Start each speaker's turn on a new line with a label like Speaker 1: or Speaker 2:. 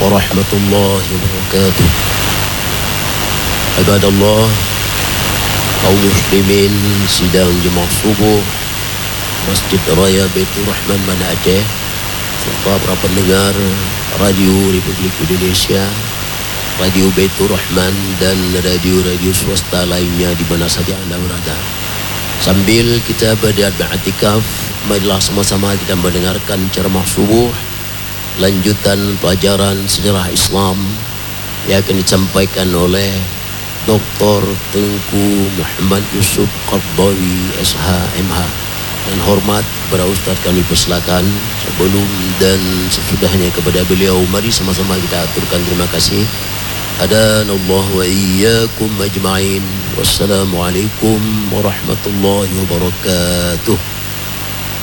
Speaker 1: warahmatullahi wabarakatuh. Ibadallah, kaum muslimin sidang jemaah subuh Masjid Raya Baitur Rahman Banda Aceh, serta para pendengar Radio Republik Indonesia, Radio Baitur Rahman dan radio-radio swasta lainnya di mana saja Anda berada. Sambil kita beriktikaf, marilah sama-sama kita mendengarkan ceramah subuh lanjutan pelajaran sejarah Islam yang akan disampaikan oleh Dr. Tengku Muhammad Yusuf Qardawi SH.MH. Dan hormat kepada Ustaz kami persilakan sebelum dan sesudahnya kepada beliau, mari sama-sama kita aturkan terima kasih. Hadanallah wa iyyakum ajma'in. Wassalamualaikum warahmatullahi wabarakatuh.